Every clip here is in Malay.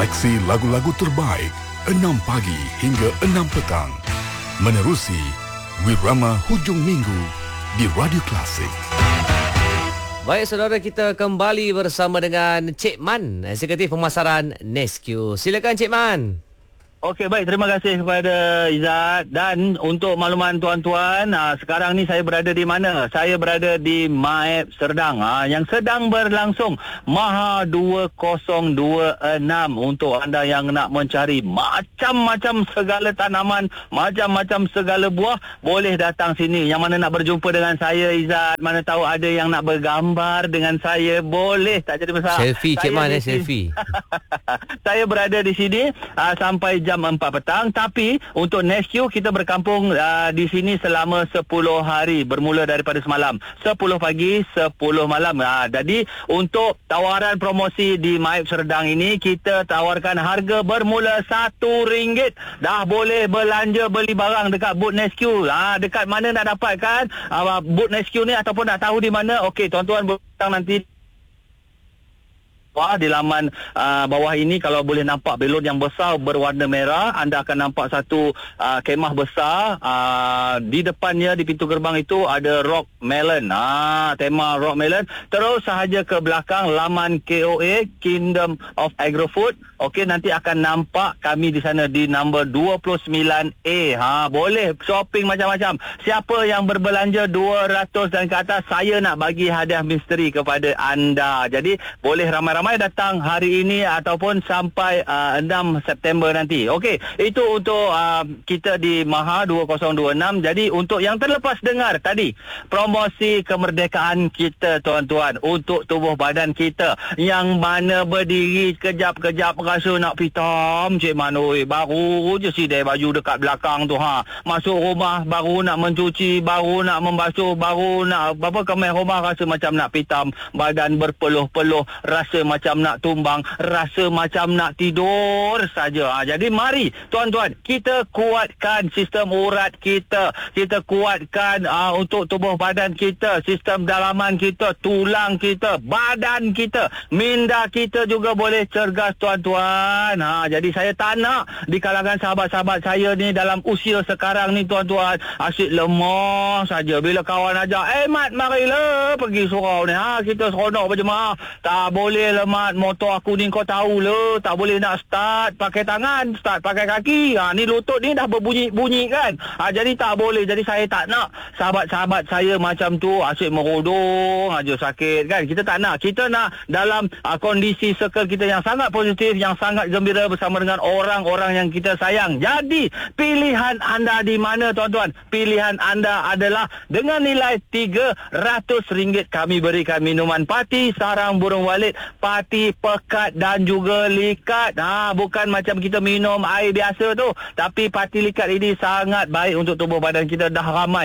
Seleksi lagu-lagu terbaik 6 pagi hingga 6 petang. Menerusi Wirama Hujung Minggu di Radio Klasik. Baik saudara, kita kembali bersama dengan Cik Man, Eksekutif Pemasaran Nesque. Silakan Cik Man. Okey, baik. Terima kasih kepada Izzat. Dan untuk makluman tuan-tuan, sekarang ni saya berada di mana? Saya berada di Maib Serdang, yang sedang berlangsung Maha 2026. Untuk anda yang nak mencari macam-macam segala tanaman, macam-macam segala buah, boleh datang sini. Yang mana nak berjumpa dengan saya, Izzat, mana tahu ada yang nak bergambar dengan saya, boleh, tak jadi masalah. Selfie Cik Man, selfie. Saya berada di sini sampai jam 4 petang. Tapi untuk Nesque kita berkampung di sini selama 10 hari, bermula daripada semalam 10 pagi 10 malam. Jadi untuk tawaran promosi di Maib Serdang ini, kita tawarkan harga bermula RM1. Dah boleh belanja beli barang dekat booth Nesque. Dekat mana nak dapatkan booth Nesque ni ataupun nak tahu di mana? Okey, tuan-tuan datang nanti di laman bawah ini. Kalau boleh nampak belon yang besar berwarna merah, anda akan nampak satu kemah besar. Di depannya, di pintu gerbang itu ada Rock Melon, tema Rock Melon. Terus sahaja ke belakang laman KOA, Kingdom of Agrofood. Okey, nanti akan nampak kami di sana di nombor 29A. Boleh shopping macam-macam. Siapa yang berbelanja 200 dan ke atas, saya nak bagi hadiah misteri kepada anda. Jadi boleh ramai-ramai datang hari ini ataupun sampai 6 September nanti. Okey, itu untuk kita di Maha 2026. Jadi untuk yang terlepas dengar tadi, promosi kemerdekaan kita tuan-tuan, untuk tubuh badan kita yang mana berdiri kejap-kejap rasa nak pitam. Cik Man, baru je sidai baju dekat belakang tu. Masuk rumah baru nak mencuci, baru nak membasuh, baru nak kemas rumah, rasa macam nak pitam. Badan berpeluh-peluh, rasa macam nak tumbang, rasa macam nak tidur saja. Jadi mari tuan-tuan, kita kuatkan sistem urat kita. Kita kuatkan untuk tubuh badan kita, sistem dalaman kita, tulang kita, badan kita, minda kita juga boleh cergas tuan-tuan. Jadi saya tak nak di kalangan sahabat-sahabat saya ni dalam usia sekarang ni tuan-tuan asyik lemah saja. Bila kawan ajak, Mat, marilah pergi surau ni, kita seronok berjemaah. Tak boleh lah Mat, motor aku ni kau tahu lah, tak boleh nak start pakai tangan, start pakai kaki. Ni lutut ni dah berbunyi-bunyi kan. Jadi tak boleh. Jadi saya tak nak sahabat-sahabat saya macam tu asyik merodong aja sakit kan. Kita tak nak. Kita nak dalam kondisi circle kita yang sangat positif, yang sangat gembira bersama dengan orang-orang yang kita sayang. Jadi pilihan anda di mana tuan-tuan? Pilihan anda adalah dengan nilai RM300 kami berikan minuman parti, sarang burung walit, parti, pekat dan juga likat. Bukan macam kita minum air biasa tu, tapi parti likat ini sangat baik untuk tubuh badan kita. Dah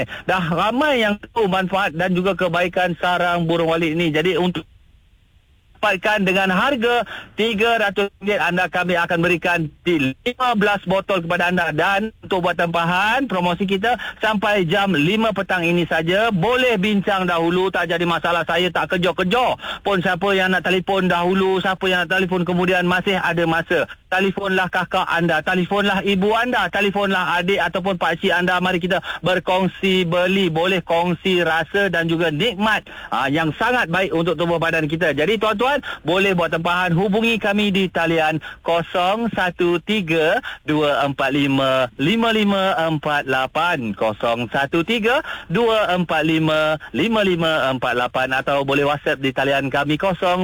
ramai yang tahu manfaat dan juga kebaikan sarang burung walit ini. Jadi untuk dapatkan dengan harga RM300, kami akan berikan 15 botol kepada anda. Dan untuk buat tempahan promosi kita sampai jam 5 petang ini saja. Boleh bincang dahulu, tak jadi masalah. Saya tak kejar-kejar pun siapa yang nak telefon dahulu, siapa yang nak telefon kemudian, masih ada masa. Telefonlah kakak anda, telefonlah ibu anda, telefonlah adik ataupun pakcik anda. Mari kita berkongsi beli. Boleh kongsi rasa dan juga nikmat yang sangat baik untuk tubuh badan kita. Jadi tuan-tuan, boleh buat tempahan, hubungi kami di talian 013-245-5548, 013-245-5548, atau boleh WhatsApp di talian kami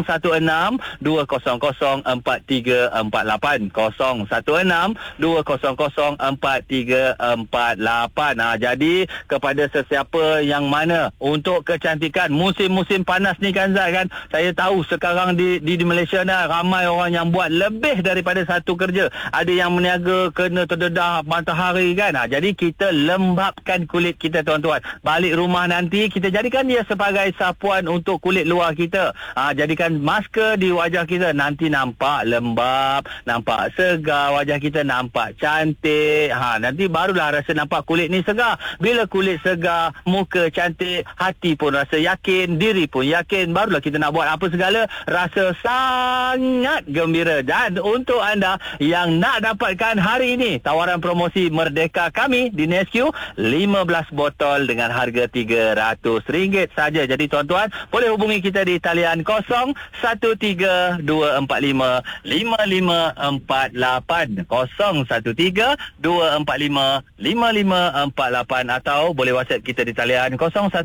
016-200-4348, 016-200-4348. Jadi kepada sesiapa yang mana untuk kecantikan musim-musim panas ni kan Zat kan, saya tahu sekarang di Malaysia ni ramai orang yang buat lebih daripada satu kerja. Ada yang meniaga kena terdedah matahari kan. Jadi kita lembapkan kulit kita tuan-tuan. Balik rumah nanti kita jadikan dia sebagai sapuan untuk kulit luar kita. Jadikan masker di wajah kita, nanti nampak lembap, nampak segar, wajah kita nampak cantik. Nanti barulah rasa nampak kulit ni segar. Bila kulit segar, muka cantik, hati pun rasa yakin, diri pun yakin, barulah kita nak buat apa segala rasa sangat gembira. Dan untuk anda yang nak dapatkan hari ini tawaran promosi Merdeka kami di Nesque, 15 botol dengan harga RM300 saja. Jadi tuan-tuan boleh hubungi kita di talian 0132455548, 0132455548, atau boleh WhatsApp kita di talian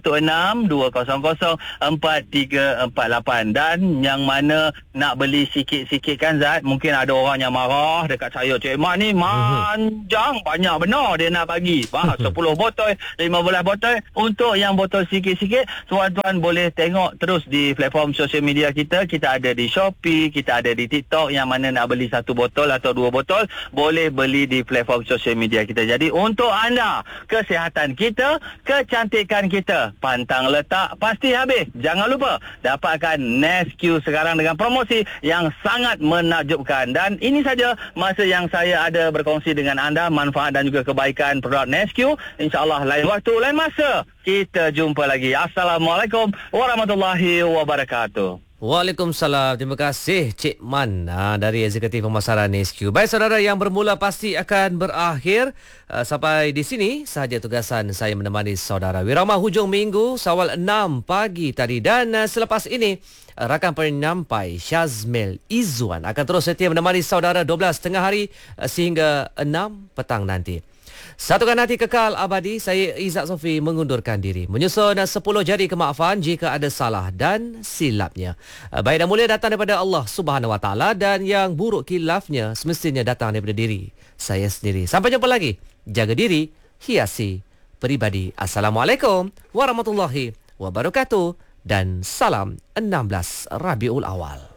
0162004348. Dan yang mana nak beli sikit-sikit kan Zat, mungkin ada orang yang marah dekat saya, Cik Mat ni manjang, banyak benar dia nak bagi 10 botol, 15 botol. Untuk yang botol sikit-sikit, tuan-tuan boleh tengok terus di platform sosial media kita. Kita ada di Shopee, kita ada di TikTok. Yang mana nak beli 1 botol atau 2 botol, boleh beli di platform sosial media kita. Jadi untuk anda, kesihatan kita, kecantikan kita, pantang letak pasti habis. Jangan lupa dapatkan Nesque sekarang dengan promosi yang sangat menakjubkan. Dan ini saja masa yang saya ada berkongsi dengan anda, manfaat dan juga kebaikan produk Nesque. InsyaAllah lain waktu, lain masa kita jumpa lagi. Assalamualaikum warahmatullahi wabarakatuh. Waalaikumsalam. Terima kasih Cik Man dari Eksekutif Pemasaran Nesque. Baik saudara, yang bermula pasti akan berakhir. Sampai di sini sahaja tugasan saya menemani saudara. Wirama hujung minggu Syawal 6 pagi tadi. Dan selepas ini rakan penyampai Syazmil Izzuan akan terus setia menemani saudara 12 tengah hari sehingga 6 petang nanti. Satukan hati kekal abadi. Saya Izzat Sofi mengundurkan diri. Menyusun 10 jari kemaafan jika ada salah dan silapnya. Baik dan mulia datang daripada Allah Subhanahu Wa Taala, dan yang buruk khilafnya semestinya datang daripada diri saya sendiri. Sampai jumpa lagi. Jaga diri, hiasi peribadi. Assalamualaikum warahmatullahi wabarakatuh dan salam 16 Rabiul Awal.